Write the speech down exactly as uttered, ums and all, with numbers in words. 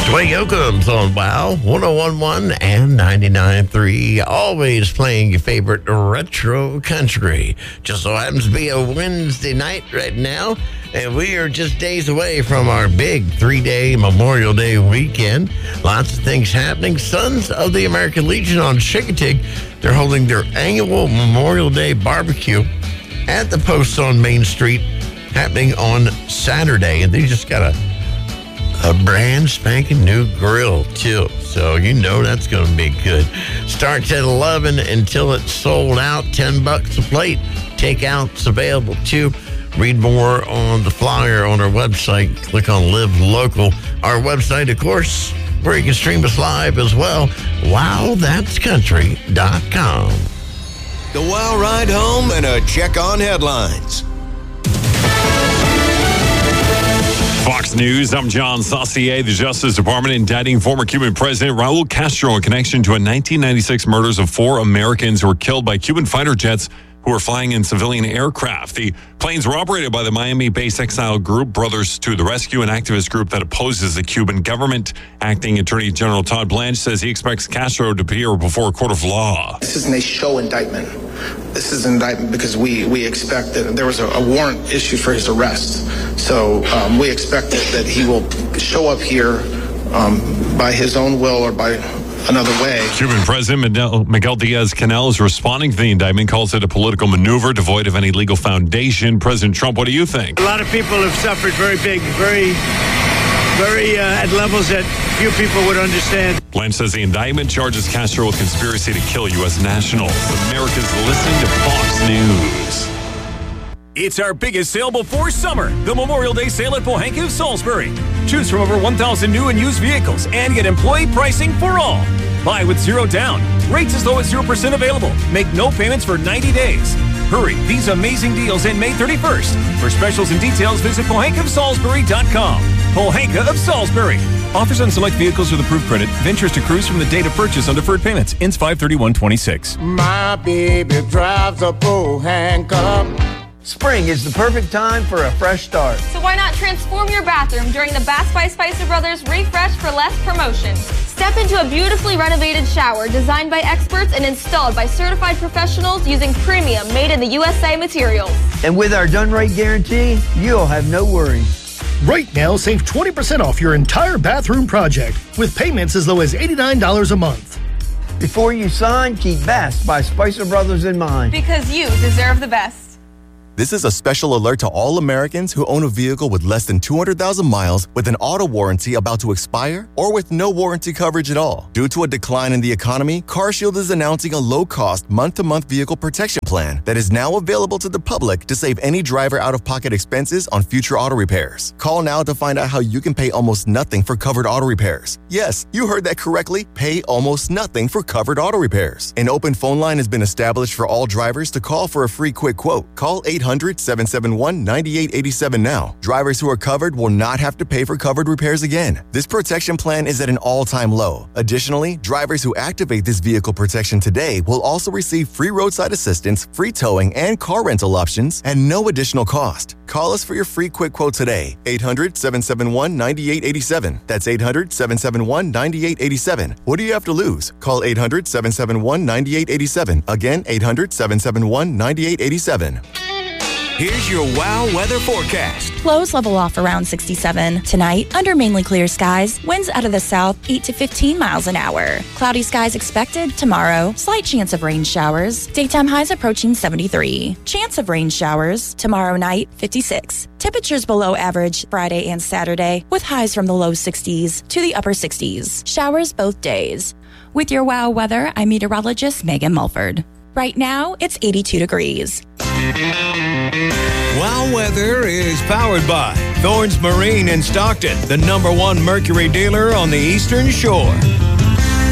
Sway Yoakums on WOW, one oh one point one and ninety-nine point three. Always playing your favorite retro country. Just so happens to be a Wednesday night right now, and we are just days away from our big three-day Memorial Day weekend. Lots of things happening. Sons of the American Legion on Chincoteague, they're holding their annual Memorial Day barbecue at the Post on Main Street, happening on Saturday, and they just got a A brand spanking new grill, too. So you know that's going to be good. Starts at eleven until it's sold out. ten bucks a plate. Takeout's available, too. Read more on the flyer on our website. Click on Live Local. Our website, of course, where you can stream us live as well. wow that's country dot com. The WOW Ride Home and a check on headlines. Fox News, I'm John Saucier. The Justice Department indicting former Cuban President Raul Castro in connection to a nineteen ninety-six murders of four Americans who were killed by Cuban fighter jets who were flying in civilian aircraft. The planes were operated by the Miami-based exile group Brothers to the Rescue, an activist group that opposes the Cuban government. Acting Attorney General Todd Blanche says he expects Castro to appear before a court of law. This isn't a show indictment. This is an indictment because we, we expect that there was a, a warrant issued for his arrest. So um, we expect that, that he will show up here um, by his own will or by another way. Cuban President Miguel Diaz-Canel is responding to the indictment, calls it a political maneuver devoid of any legal foundation. President Trump, what do you think? A lot of people have suffered very big, very, very uh, at levels that few people would understand. Blanche says the indictment charges Castro with conspiracy to kill U S nationals. America's listening to Fox News. It's our biggest sale before summer, the Memorial Day sale at Pohanka of Salisbury. Choose from over one thousand new and used vehicles and get employee pricing for all. Buy with zero down. Rates as low as zero percent available. Make no payments for ninety days. Hurry, these amazing deals end May thirty-first. For specials and details, visit pohanka of salisbury dot com. Pohanka of Salisbury. Offers on select vehicles with approved credit. Interest accrues from the date of purchase on deferred payments. Ends five thirty-one twenty-six. My baby drives a Pohanka. Spring is the perfect time for a fresh start. So why not transform your bathroom during the Bath by Spicer Brothers Refresh for Less promotion? Step into a beautifully renovated shower designed by experts and installed by certified professionals using premium made in the U S A materials. And with our done right guarantee, you'll have no worries. Right now, save twenty percent off your entire bathroom project with payments as low as eighty-nine dollars a month. Before you sign, keep Bath by Spicer Brothers in mind. Because you deserve the best. This is a special alert to all Americans who own a vehicle with less than two hundred thousand miles with an auto warranty about to expire or with no warranty coverage at all. Due to a decline in the economy, CarShield is announcing a low-cost month-to-month vehicle protection plan that is now available to the public to save any driver out-of-pocket expenses on future auto repairs. Call now to find out how you can pay almost nothing for covered auto repairs. Yes, you heard that correctly. Pay almost nothing for covered auto repairs. An open phone line has been established for all drivers to call for a free quick quote. Call eight hundred, seven seven one, nine eight eight seven now. Drivers who are covered will not have to pay for covered repairs again. This protection plan is at an all-time low. Additionally, drivers who activate this vehicle protection today will also receive free roadside assistance, free towing, and car rental options at no additional cost. Call us for your free quick quote today. eight hundred, seven seven one, nine eight eight seven. That's eight hundred, seven seven one, nine eight eight seven. What do you have to lose? Call eight hundred, seven seven one, nine eight eight seven. Again, eight hundred, seven seven one, nine eight eight seven. Here's your WOW weather forecast. Lows level off around sixty-seven. Tonight, under mainly clear skies, winds out of the south eight to fifteen miles an hour. Cloudy skies expected tomorrow. Slight chance of rain showers. Daytime highs approaching seventy-three. Chance of rain showers tomorrow night, fifty-six. Temperatures below average Friday and Saturday, with highs from the low sixties to the upper sixties. Showers both days. With your WOW weather, I'm meteorologist Megan Mulford. Right now, it's eighty-two degrees. WOW Weather is powered by Thorns Marine in Stockton, the number one Mercury dealer on the Eastern Shore.